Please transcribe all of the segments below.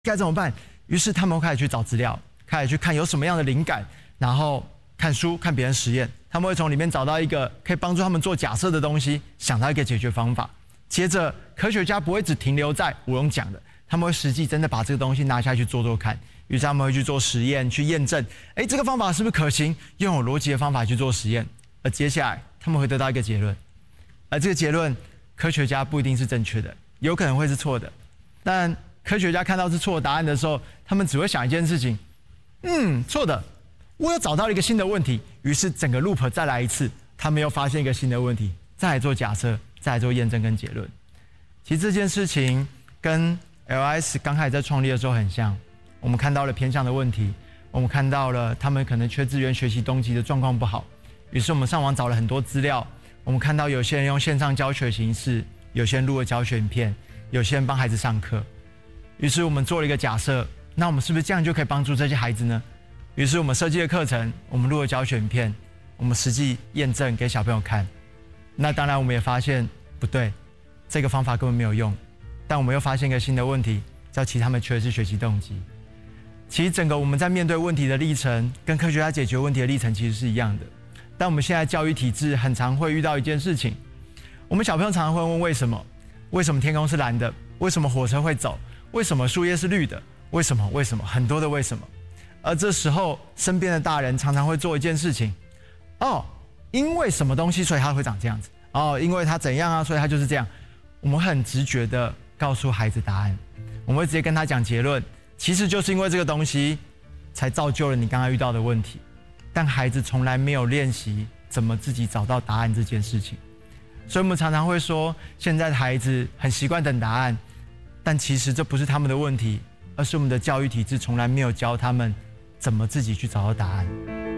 该怎么办？于是他们会开始去找资料，开始去看有什么样的灵感，然后看书、看别人实验，他们会从里面找到一个可以帮助他们做假设的东西，想到一个解决方法。接着，科学家不会只停留在我用讲的，他们会实际真的把这个东西拿下去做做看。于是他们会去做实验，去验证，这个方法是不是可行？用有逻辑的方法去做实验，而接下来他们会得到一个结论，而这个结论，科学家不一定是正确的，有可能会是错的。但科学家看到是错的答案的时候，他们只会想一件事情：错的，我又找到了一个新的问题。于是整个 loop 再来一次，他们又发现一个新的问题，再来做假设，再来做验证跟结论。其实这件事情跟 LIS 刚开始在创立的时候很像。我们看到了偏向的问题，我们看到了他们可能缺资源、学习动机的状况不好，于是我们上网找了很多资料。我们看到有些人用线上教学形式，有些人录了教学影片，有些人帮孩子上课。于是我们做了一个假设，那我们是不是这样就可以帮助这些孩子呢？于是我们设计了课程，我们录了教学影片，我们实际验证给小朋友看。那当然我们也发现不对，这个方法根本没有用。但我们又发现一个新的问题，叫其实他们缺的是学习动机。其实整个我们在面对问题的历程，跟科学家解决问题的历程其实是一样的。但我们现在教育体制很常会遇到一件事情，我们小朋友常常会问为什么？为什么天空是蓝的？为什么火车会走？为什么树叶是绿的？为什么？很多的为什么。而这时候身边的大人常常会做一件事情，因为什么东西所以它会长这样子，因为它怎样啊，所以它就是这样。我们很直觉的告诉孩子答案，我们会直接跟他讲结论，其实就是因为这个东西才造就了你刚刚遇到的问题。但孩子从来没有练习怎么自己找到答案这件事情，所以我们常常会说，现在的孩子很习惯等答案，但其实这不是他们的问题，而是我们的教育体制从来没有教他们怎么自己去找到答案。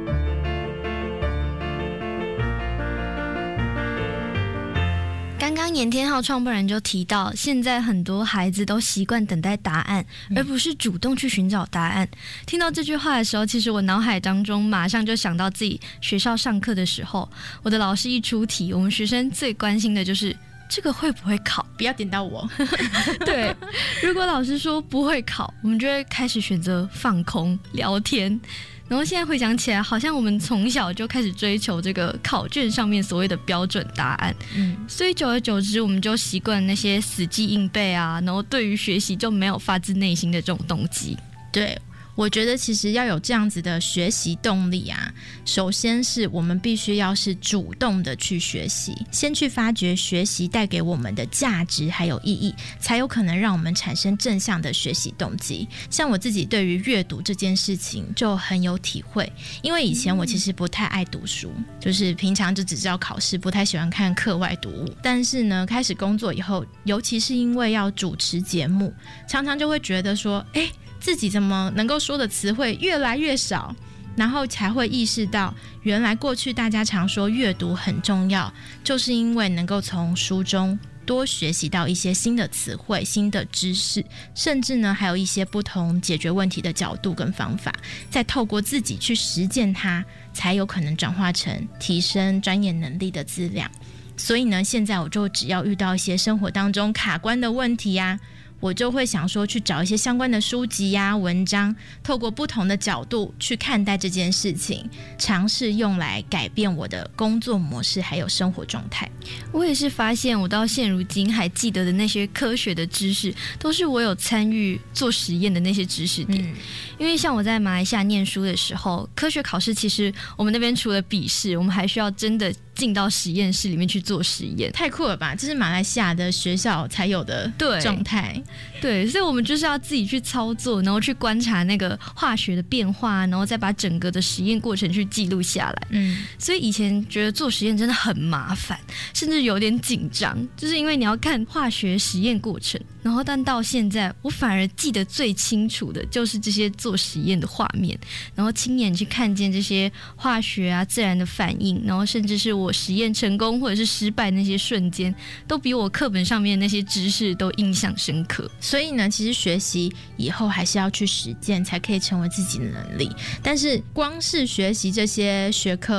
刚刚严天浩创办人就提到，现在很多孩子都习惯等待答案，而不是主动去寻找答案。听到这句话的时候，其实我脑海当中马上就想到自己学校上课的时候，我的老师一出题，我们学生最关心的就是这个会不会考， 不要点到我。 对，如果老师说不会考，我们就会开始选择放空聊天。然后现在回想起来，好像我们从小就开始追求这个考卷上面所谓的标准答案，所以久而久之，我们就习惯那些死记硬背啊，然后对于学习就没有发自内心的这种动机。 对，我觉得其实要有这样子的学习动力啊，首先是我们必须要是主动的去学习，先去发掘学习带给我们的价值还有意义，才有可能让我们产生正向的学习动机。像我自己对于阅读这件事情就很有体会，因为以前我其实不太爱读书，就是平常就只知道考试，不太喜欢看课外读物。但是呢，开始工作以后，尤其是因为要主持节目，常常就会觉得说，自己怎么能够说的词汇越来越少，然后才会意识到，原来过去大家常说阅读很重要，就是因为能够从书中多学习到一些新的词汇、新的知识，甚至呢还有一些不同解决问题的角度跟方法，再透过自己去实践它，才有可能转化成提升专业能力的资粮。所以呢，现在我就只要遇到一些生活当中卡关的问题啊，我就会想说去找一些相关的书籍啊、文章，透过不同的角度去看待这件事情，尝试用来改变我的工作模式还有生活状态。 我也是发现，我到现如今还记得的那些科学的知识，都是我有参与做实验的那些知识点。因为像我在马来西亚念书的时候，科学考试其实我们那边除了笔试，我们还需要真的进到实验室里面去做实验。 太酷了吧，这是马来西亚的学校才有的状态。 对，所以我们就是要自己去操作，然后去观察那个化学的变化，然后再把整个的实验过程去记录下来。所以以前觉得做实验真的很麻烦，甚至有点紧张，就是因为你要看化学实验过程，然后但到现在我反而记得最清楚的就是这些做实验的画面，然后亲眼去看见这些化学啊自然的反应，然后甚至是我实验成功或者是失败那些瞬间，都比我课本上面那些知识都印象深刻。 所以呢，其实学习以后还是要去实践，才可以成为自己的能力。但是光是学习这些学科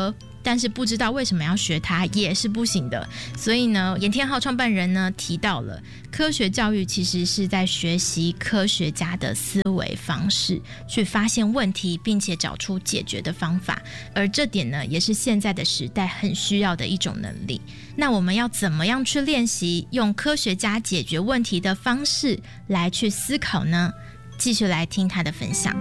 但是不知道为什么要学它也是不行的。所以呢，严天浩创办人呢提到了，科学教育其实是在学习科学家的思维方式，去发现问题，并且找出解决的方法。而这点呢，也是现在的时代很需要的一种能力。那我们要怎么样去练习用科学家解决问题的方式来去思考呢？继续来听他的分享。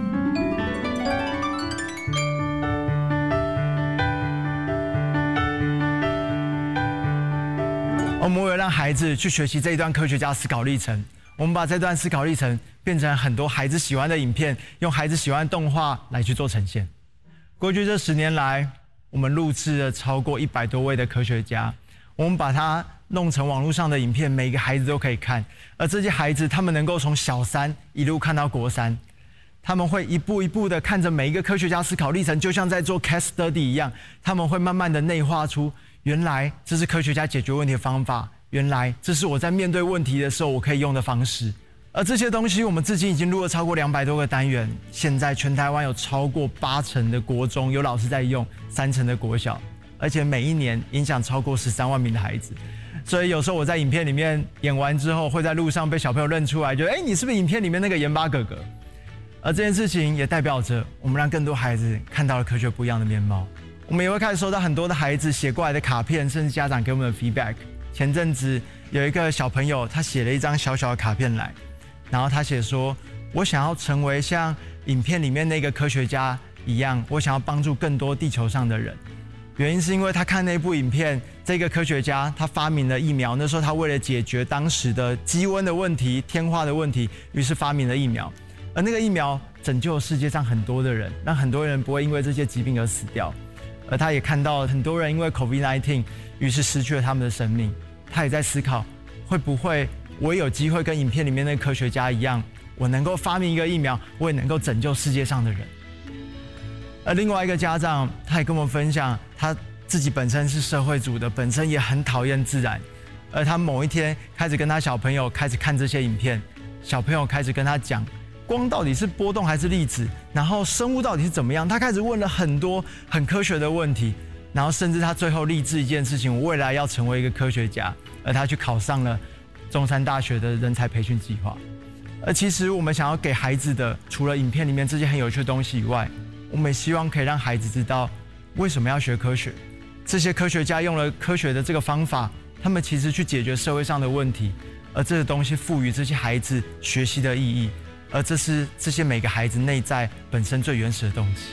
我们为了让孩子去学习这一段科学家思考历程，我们把这段思考历程变成很多孩子喜欢的影片，用孩子喜欢的动画来去做呈现。过去这10年来，我们录制了超过100多位的科学家，我们把它弄成网络上的影片，每个孩子都可以看。而这些孩子，他们能够从小3一路看到国3，他们会一步一步的看着每一个科学家思考历程，就像在做 case study 一样，他们会慢慢的内化出，原来这是科学家解决问题的方法，原来这是我在面对问题的时候我可以用的方式。而这些东西我们至今已经录了超过200多个单元，现在全台湾有超过80%的国中有老师在用，30%的国小，而且每一年影响超过13万名的孩子。所以有时候我在影片里面演完之后，会在路上被小朋友认出来，觉得你是不是影片里面那个盐巴哥哥？而这件事情也代表着我们让更多孩子看到了科学不一样的面貌。我们也会开始收到很多的孩子写过来的卡片，甚至家长给我们的 feedback。前阵子有一个小朋友，他写了一张小小的卡片来，然后他写说，我想要成为像影片里面那个科学家一样，我想要帮助更多地球上的人。原因是因为他看那部影片，这个科学家他发明了疫苗，那时候他为了解决当时的鸡瘟的问题、天花的问题，于是发明了疫苗。而那个疫苗拯救了世界上很多的人，让很多人不会因为这些疾病而死掉。而他也看到了很多人因为 COVID-19 于是失去了他们的生命。他也在思考，会不会我也有机会跟影片里面那个科学家一样，我能够发明一个疫苗，我也能够拯救世界上的人。而另外一个家长，他也跟我们分享，他自己本身是社会组的，本身也很讨厌自然。而他某一天开始跟他小朋友开始看这些影片，小朋友开始跟他讲，光到底是波动还是粒子，然后生物到底是怎么样，他开始问了很多很科学的问题，然后甚至他最后立志一件事情，我未来要成为一个科学家，而他去考上了中山大学的人才培训计划。而其实我们想要给孩子的，除了影片里面这些很有趣的东西以外，我们也希望可以让孩子知道为什么要学科学。这些科学家用了科学的这个方法，他们其实去解决社会上的问题，而这个东西赋予这些孩子学习的意义，而这是这些每个孩子内在本身最原始的动机。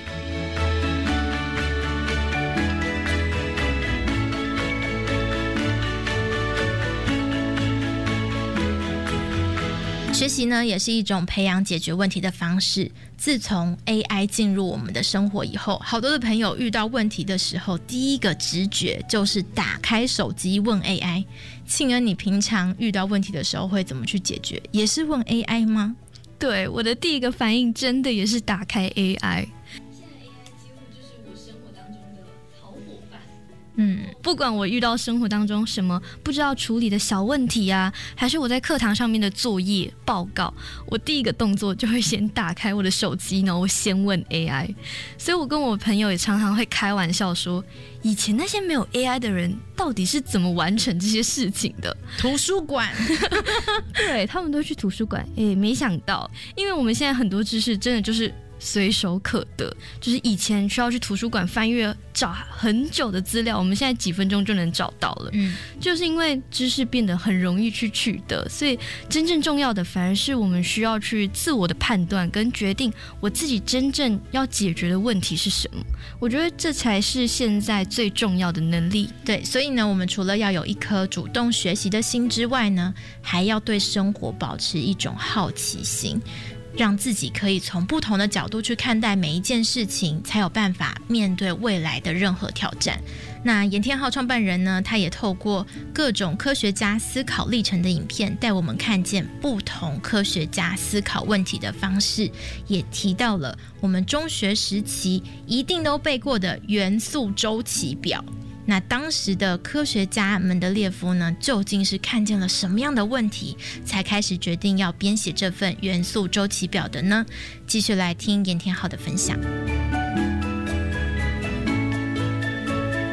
学习呢，也是一种培养解决问题的方式。自从 AI 进入我们的生活以后，好多的朋友遇到问题的时候，第一个直觉就是打开手机问 AI。庆恩，你平常遇到问题的时候会怎么去解决？也是问 AI 吗？ 对，我的第一个反应真的也是打开 AI。不管我遇到生活当中什么不知道处理的小问题啊，还是我在课堂上面的作业报告，我第一个动作就会先打开我的手机，然后我先问 AI。 所以我跟我朋友也常常会开玩笑说，以前那些没有 AI 的人到底是怎么完成这些事情的？ 图书馆对，他们都去图书馆。没想到，因为我们现在很多知识真的就是随手可得，就是以前需要去图书馆翻阅找很久的资料，我们现在几分钟就能找到了。就是因为知识变得很容易去取得，所以真正重要的反而是我们需要去自我的判断跟决定我自己真正要解决的问题是什么。我觉得这才是现在最重要的能力。 对，所以呢，我们除了要有一颗主动学习的心之外呢，还要对生活保持一种好奇心，让自己可以从不同的角度去看待每一件事情，才有办法面对未来的任何挑战。那严天浩创办人呢，他也透过各种科学家思考历程的影片，带我们看见不同科学家思考问题的方式，也提到了我们中学时期一定都背过的元素周期表。那当时的科学家门德列夫呢，究竟是看见了什么样的问题，才开始决定要编写这份元素周期表的呢？继续来听严天浩的分享。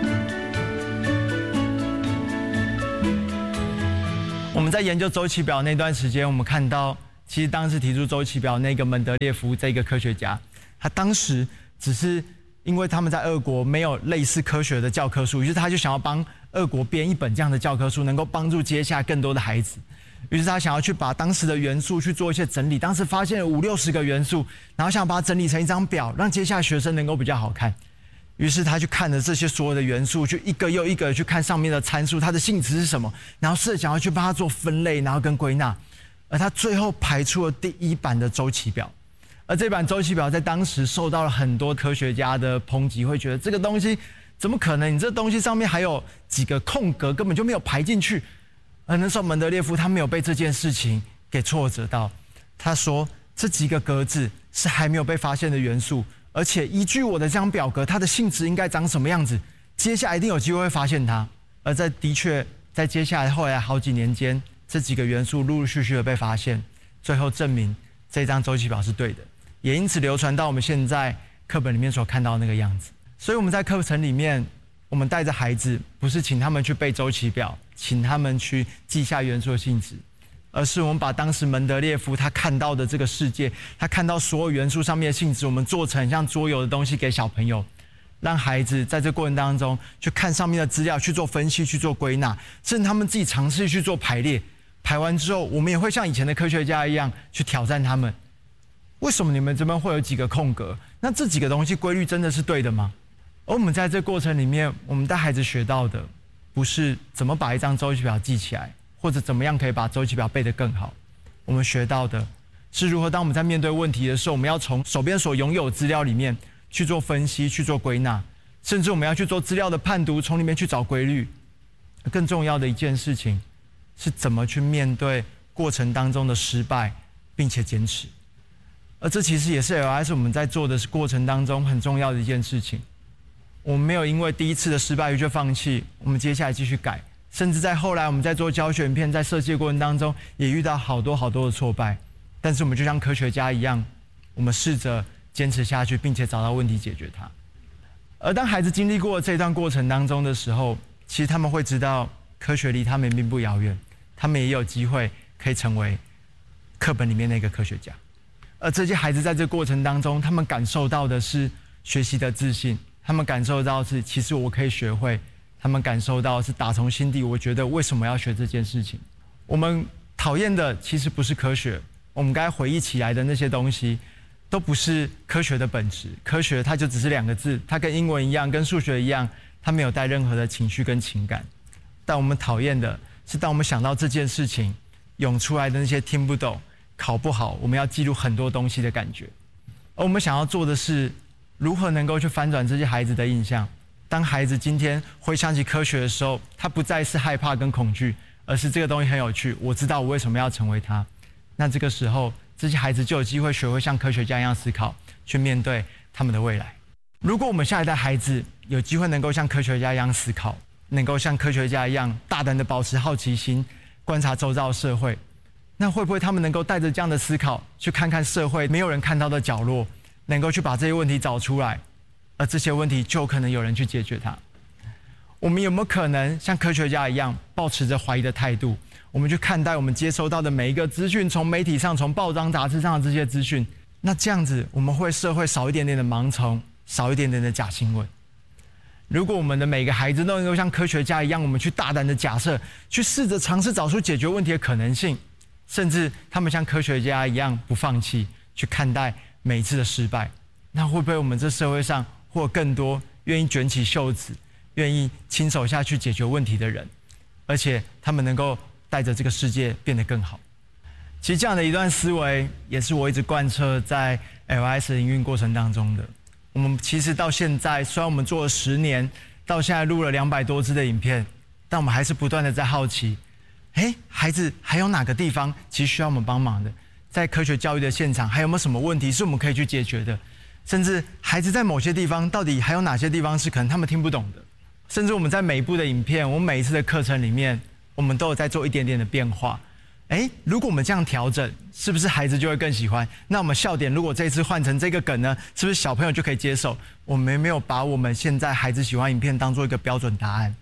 们在研究周期表那段时间，我们看到，其实当时提出周期表那个门德列夫这个科学家，他当时只是因为他们在俄国没有类似科学的教科书，于是他就想要帮俄国编一本这样的教科书，能够帮助接下来更多的孩子。于是他想要去把当时的元素去做一些整理，当时发现了50-60个元素，然后想把它整理成一张表，让接下来学生能够比较好看。于是他去看了这些所有的元素，去一个又一个去看上面的参数，它的性质是什么，然后试着想要去帮它做分类，然后跟归纳。而他最后排出了第一版的周期表。而这版周期表在当时受到了很多科学家的抨击，会觉得这个东西怎么可能？你这东西上面还有几个空格，根本就没有排进去。而那时候门德列夫他没有被这件事情给挫折到，他说这几个格子是还没有被发现的元素。而且依据我的这张表格，它的性质应该长什么样子？接下来一定有机会会发现它。而的确，在接下来后来好几年间，这几个元素陆陆续续的被发现，最后证明这张周期表是对的，也因此流传到我们现在课本里面所看到的那个样子。所以我们在课程里面，我们带着孩子，不是请他们去背周期表，请他们去记下元素的性质。而是我们把当时门德列夫他看到的这个世界，他看到所有元素上面的性质，我们做成像桌游的东西给小朋友，让孩子在这过程当中去看上面的资料，去做分析，去做归纳，甚至他们自己尝试去做排列。排完之后，我们也会像以前的科学家一样去挑战他们。为什么你们这边会有几个空格？那这几个东西规律真的是对的吗？而我们在这过程里面，我们带孩子学到的，不是怎么把一张周期表记起来，或者怎么样可以把周期表背得更好。我们学到的是如何当我们在面对问题的时候，我们要从手边所拥有资料里面去做分析，去做归纳，甚至我们要去做资料的判读，从里面去找规律。更重要的一件事情是怎么去面对过程当中的失败，并且坚持。而这其实也是 LIS 我们在做的过程当中很重要的一件事情。我们没有因为第一次的失败就放弃，我们接下来继续改。甚至在后来我们在做教学影片，在设计的过程当中，也遇到好多的挫败。但是我们就像科学家一样，我们试着坚持下去，并且找到问题解决它。而当孩子经历过这段过程当中的时候，其实他们会知道科学离他们并不遥远，他们也有机会可以成为课本里面那个科学家。而这些孩子在这过程当中，他们感受到的是学习的自信，他们感受到是其实我可以学会，他们感受到是打从心底，我觉得为什么要学这件事情。我们讨厌的其实不是科学，我们该回忆起来的那些东西都不是科学的本质。科学它就只是2个字，它跟英文一样，跟数学一样，它没有带任何的情绪跟情感。但我们讨厌的是当我们想到这件事情涌出来的那些听不懂、考不好，我们要记录很多东西的感觉。而我们想要做的是如何能够去翻转这些孩子的印象。当孩子今天回想起科学的时候，他不再是害怕跟恐惧，而是这个东西很有趣，我知道我为什么要成为他。那这个时候这些孩子就有机会学会像科学家一样思考，去面对他们的未来。如果我们下一代孩子有机会能够像科学家一样思考，能够像科学家一样大胆地保持好奇心，观察周遭的社会，那会不会他们能够带着这样的思考，去看看社会没有人看到的角落，能够去把这些问题找出来，而这些问题就可能有人去解决它。我们有没有可能像科学家一样，抱持着怀疑的态度，我们去看待我们接收到的每一个资讯，从媒体上、从报章杂志上的这些资讯？那这样子，我们会社会少一点点的盲从，少一点点的假新闻。如果我们的每个孩子都能够像科学家一样，我们去大胆的假设，去试着尝试找出解决问题的可能性，甚至他们像科学家一样不放弃，去看待每一次的失败，那会不会我们这社会上会有更多愿意卷起袖子，愿意亲手下去解决问题的人，而且他们能够带着这个世界变得更好？其实这样的一段思维，也是我一直贯彻在 LIS 的营运过程当中的。我们其实到现在，虽然我们做了10年，到现在录了200多支的影片，但我们还是不断的在好奇，孩子还有哪个地方其实需要我们帮忙的？在科学教育的现场，还有没有什么问题是我们可以去解决的？甚至孩子在某些地方，到底还有哪些地方是可能他们听不懂的？甚至我们在每一部的影片，我们每一次的课程里面，我们都有在做一点点的变化。如果我们这样调整，是不是孩子就会更喜欢？那我们笑点如果这一次换成这个梗呢，是不是小朋友就可以接受？我们没有把我们现在孩子喜欢影片当做一个标准答案，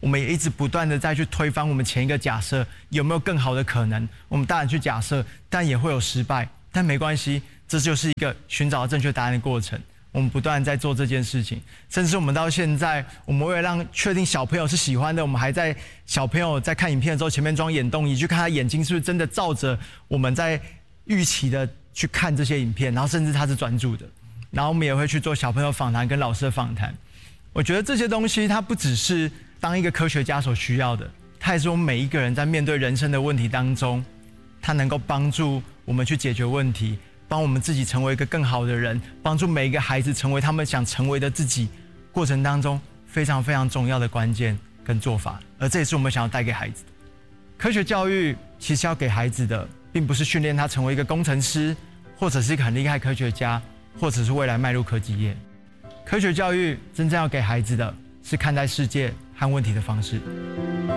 我们也一直不断的再去推翻我们前一个假设，有没有更好的可能？我们当然去假设，但也会有失败，但没关系，这就是一个寻找正确答案的过程。我们不断在做这件事情，甚至我们到现在，我们为了让确定小朋友是喜欢的，我们还在小朋友在看影片的时候前面装眼动仪，去看他眼睛是不是真的照着我们在预期的去看这些影片，然后甚至他是专注的。然后我们也会去做小朋友访谈跟老师的访谈。我觉得这些东西它不只是当一个科学家所需要的，它也是我们每一个人在面对人生的问题当中，它能够帮助我们去解决问题，帮我们自己成为一个更好的人，帮助每一个孩子成为他们想成为的自己，过程当中非常非常重要的关键跟做法。而这也是我们想要带给孩子的。科学教育其实要给孩子的，并不是训练他成为一个工程师，或者是一个很厉害科学家，或者是未来迈入科技业。科学教育真正要给孩子的是看待世界和问题的方式。